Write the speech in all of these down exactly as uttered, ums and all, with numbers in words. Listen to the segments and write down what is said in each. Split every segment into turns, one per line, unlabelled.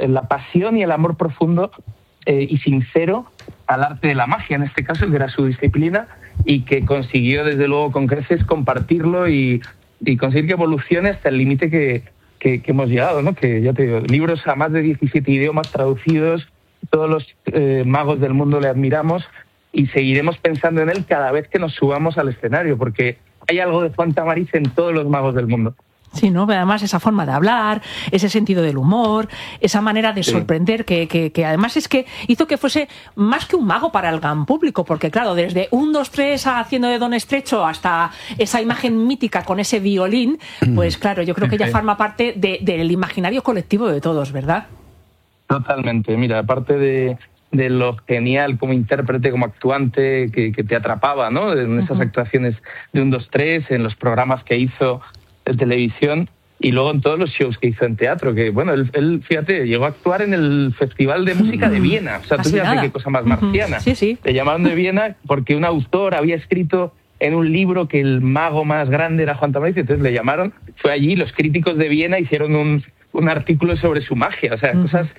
la pasión y el amor profundo eh, y sincero al arte de la magia, en este caso, que era su disciplina, y que consiguió, desde luego, con creces compartirlo y, y conseguir que evolucione hasta el límite que, que, que hemos llegado, ¿no? Que ya te digo, libros a más de diecisiete idiomas traducidos, todos los eh, magos del mundo le admiramos y seguiremos pensando en él cada vez que nos subamos al escenario, porque hay algo de Juan Tamariz en todos los magos del mundo.
Sí, ¿no? Además, esa forma de hablar, ese sentido del humor, esa manera de sorprender, sí. que, que, que además es que hizo que fuese más que un mago para el gran público, porque claro, desde un, dos, tres haciendo de Don Estrecho hasta esa imagen mítica con ese violín, pues claro, yo creo que ya forma parte de, del imaginario colectivo de todos, ¿verdad?
Totalmente. Mira, aparte de, de lo genial como intérprete, como actuante, que, que te atrapaba, ¿no? En esas uh-huh. actuaciones de un, dos, tres, en los programas que hizo de televisión y luego en todos los shows que hizo en teatro, que bueno, él, él fíjate, llegó a actuar en el Festival de Música de Viena, o sea, tú fíjate qué cosa más marciana.
Sí, sí.
Le llamaron de Viena porque un autor había escrito en un libro que el mago más grande era Juan Tamariz, entonces le llamaron, fue allí, los críticos de Viena hicieron un, un artículo sobre su magia, o sea, uh-huh. cosas,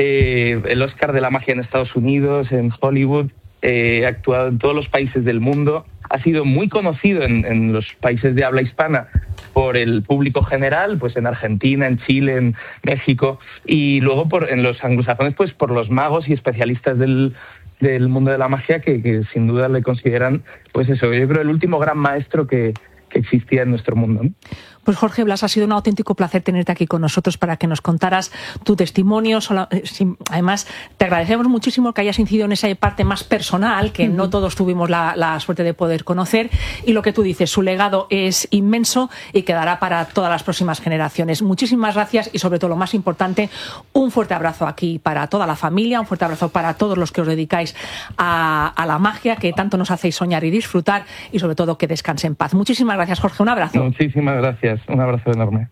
eh, el Oscar de la magia en Estados Unidos, en Hollywood, eh, ha actuado en todos los países del mundo, ha sido muy conocido en, en los países de habla hispana por el público general, pues en Argentina, en Chile, en México, y luego por, en los anglosajones, pues por los magos y especialistas del, del mundo de la magia que, que sin duda le consideran, pues eso, yo creo el último gran maestro que, que existía en nuestro mundo, ¿no?
Pues Jorge Blas, ha sido un auténtico placer tenerte aquí con nosotros para que nos contaras tu testimonio. Además, te agradecemos muchísimo que hayas incidido en esa parte más personal, que uh-huh. no todos tuvimos la, la suerte de poder conocer. Y lo que tú dices, su legado es inmenso y quedará para todas las próximas generaciones. Muchísimas gracias y, sobre todo, lo más importante, un fuerte abrazo aquí para toda la familia, un fuerte abrazo para todos los que os dedicáis a, a la magia, que tanto nos hacéis soñar y disfrutar, y, sobre todo, que descanse en paz. Muchísimas gracias, Jorge. Un abrazo.
Muchísimas gracias. Un abrazo enorme.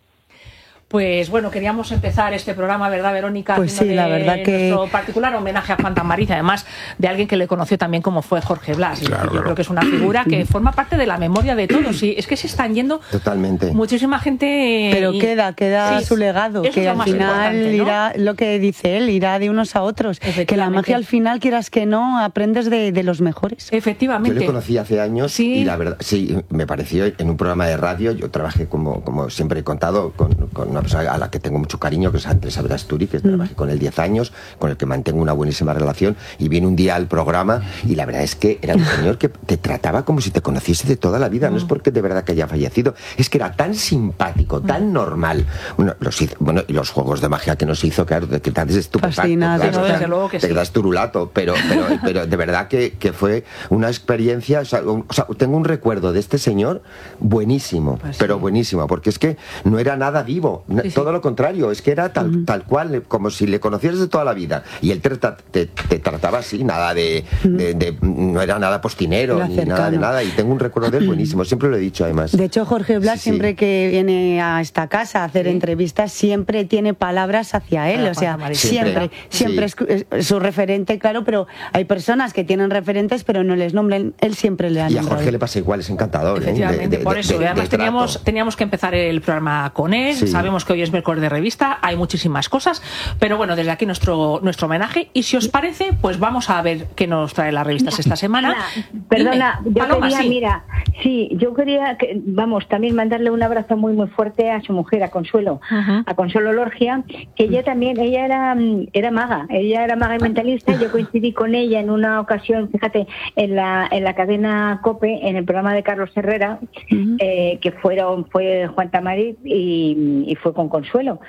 Pues bueno, queríamos empezar este programa, ¿verdad, Verónica?
Pues sí, la verdad que...
nuestro particular homenaje a Juan Tamariz, además de alguien que le conoció también como fue Jorge Blas. Claro, y yo claro. creo que es una figura que forma parte de la memoria de todos. Y es que se están yendo
totalmente
muchísima gente...
Pero y... queda, queda sí, su legado, que al final ¿no? irá, lo que dice él, irá de unos a otros. Que la magia al final, quieras que no, aprendes de, de los mejores.
Efectivamente.
Yo le conocí hace años sí. y la verdad, sí, me pareció en un programa de radio, yo trabajé como, como siempre he contado, con, con una persona a la que tengo mucho cariño, que es Andrés Aberasturi, que trabajé con él diez años, con el que mantengo una buenísima relación, y vino un día al programa y la verdad es que era un señor que te trataba como si te conociese de toda la vida, no es porque de verdad que haya fallecido, es que era tan simpático, tan normal. Bueno, los, bueno y los juegos de magia que nos hizo, claro, que te haces estupefacto, claro,
no, desde luego que
te
sí.
quedas turulato, pero, pero, pero de verdad que, que fue una experiencia, o sea, o sea, tengo un recuerdo de este señor buenísimo, pues pero sí. buenísimo, porque es que no era nada vivo, sí, todo sí. lo contrario, es que era tal, uh-huh. tal cual, como si le conocieras de toda la vida, y él te, te, te trataba así, nada de, uh-huh. de, de, no era nada postinero, ni nada de nada, y tengo un recuerdo de él buenísimo, siempre lo he dicho además.
De hecho, Jorge Blas, sí, siempre sí. que viene a esta casa a hacer sí. entrevistas, siempre tiene palabras hacia él, ah, o sea, siempre, siempre, siempre sí. es su referente, claro, pero hay personas que tienen referentes, pero no les nombran, él siempre le ha nombrado.
Y a Jorge le pasa igual, es encantador.
Efectivamente,
¿eh? de, de,
por eso,
de, de,
además
de
teníamos, teníamos que empezar el programa con él, sí. sabemos que hoy es miércoles de revista, hay muchísimas cosas, pero bueno, desde aquí nuestro, nuestro homenaje, y si os parece, pues vamos a ver qué nos trae las revistas esta semana.
Perdona,
Dime,
yo
Paloma,
quería,
sí.
mira, sí, yo quería, que, vamos, también mandarle un abrazo muy muy fuerte a su mujer, a Consuelo, uh-huh. a Consuelo Lorgia, que ella también, ella era, era maga, ella era maga y mentalista, yo coincidí con ella en una ocasión, fíjate, en la, en la cadena COPE, en el programa de Carlos Herrera, uh-huh. eh, que fueron, fue Juan Tamariz y, y fue con Consuelo.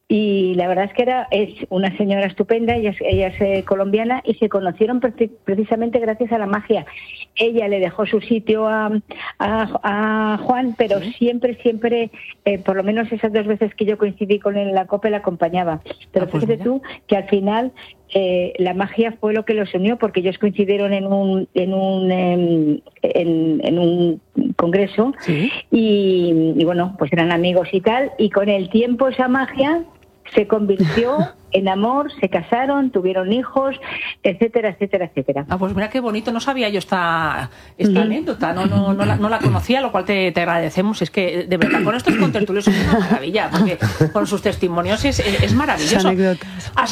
Y la verdad es que era es una señora estupenda, ella es, ella es eh, colombiana, y se conocieron pre- precisamente gracias a la magia. Ella le dejó su sitio a, a, a Juan, pero sí. siempre, siempre, eh, por lo menos esas dos veces que yo coincidí con él en la COPE, la acompañaba. Pero ah, pues fíjate mira. tú que al final eh, la magia fue lo que los unió, porque ellos coincidieron en un en un en, en, en un congreso ¿Sí? y, y bueno, pues eran amigos y tal, y con el tiempo esa magia se convirtió en amor, se casaron, tuvieron hijos, etcétera, etcétera, etcétera.
Ah, pues mira qué bonito, no sabía yo esta, esta mm. anécdota, no, no, no, la, no la conocía, lo cual te, te agradecemos. Es que, de verdad, con estos contertulios es una maravilla, porque con sus testimonios es, es maravilloso.